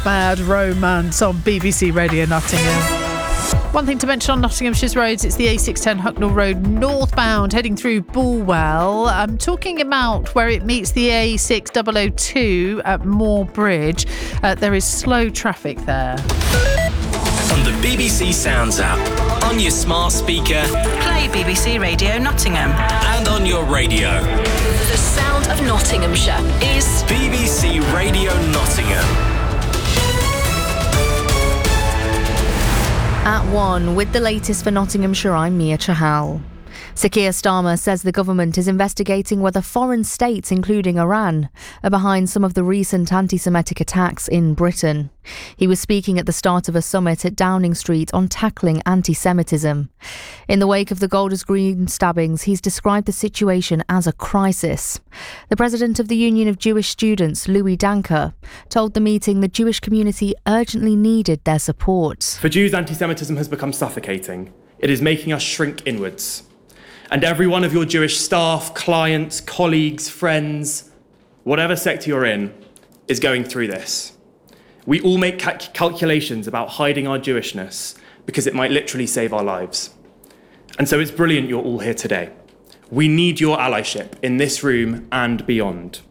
Bad Romance on BBC Radio Nottingham. One thing to mention on Nottinghamshire's roads, it's the A610 Hucknall Road northbound heading through Bulwell. I'm talking about where it meets the A6002 at Moor Bridge. There is slow traffic there. On the BBC Sounds app, on your smart speaker, play BBC Radio Nottingham, and on your radio. The sound of Nottinghamshire is BBC Radio Nottingham. At 1, with the latest for Nottinghamshire, I'm Mia Chahal. Sir Keir Starmer says the government is investigating whether foreign states, including Iran, are behind some of the recent anti-Semitic attacks in Britain. He was speaking at the start of a summit at Downing Street on tackling anti-Semitism. In the wake of the Golders Green stabbings, he's described the situation as a crisis. The president of the Union of Jewish Students, Louis Danker, told the meeting the Jewish community urgently needed their support. For Jews, anti-Semitism has become suffocating. It is making us shrink inwards. And every one of your Jewish staff, clients, colleagues, friends, whatever sector you're in, is going through this. We all make calculations about hiding our Jewishness because it might literally save our lives. And so it's brilliant you're all here today. We need your allyship in this room and beyond.